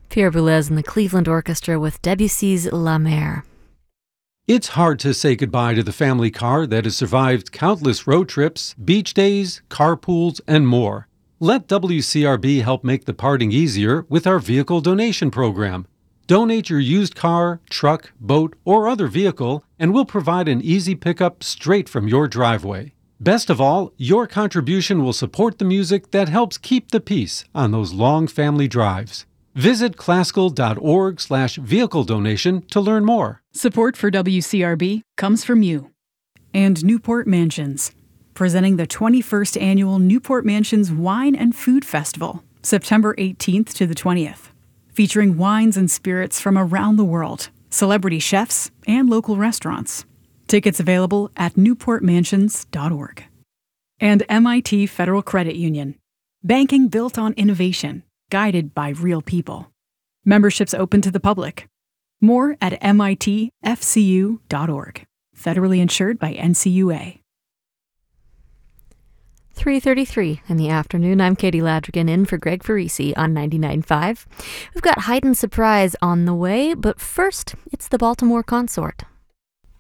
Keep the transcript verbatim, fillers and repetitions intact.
Pierre Boulez and the Cleveland Orchestra with Debussy's La Mer. It's hard to say goodbye to the family car that has survived countless road trips, beach days, carpools, and more. Let W C R B help make the parting easier with our vehicle donation program. Donate your used car, truck, boat, or other vehicle, and we'll provide an easy pickup straight from your driveway. Best of all, your contribution will support the music that helps keep the peace on those long family drives. Visit classical.org slash vehicle donation to learn more. Support for W C R B comes from you. And Newport Mansions, presenting the twenty-first Annual Newport Mansions Wine and Food Festival, September eighteenth to the twentieth. Featuring wines and spirits from around the world, celebrity chefs, and local restaurants. Tickets available at newport mansions dot org. And M I T Federal Credit Union, banking built on innovation, guided by real people. Memberships open to the public. More at M I T F C U dot org. Federally insured by N C U A. three thirty-three in the afternoon. I'm Katie Ladrigan in for Greg Farisi on ninety-nine point five. We've got Heightened Surprise on the way, but first, it's the Baltimore Consort.